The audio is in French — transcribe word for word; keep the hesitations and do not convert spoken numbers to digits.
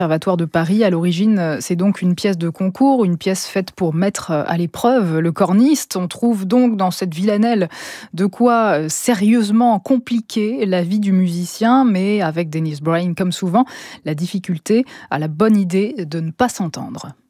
Conservatoire de Paris, à l'origine, c'est donc une pièce de concours, une pièce faite pour mettre à l'épreuve le corniste. On trouve donc dans cette villanelle de quoi sérieusement compliquer la vie du musicien, mais avec Dennis Brain, comme souvent, la difficulté à la bonne idée de ne pas s'entendre.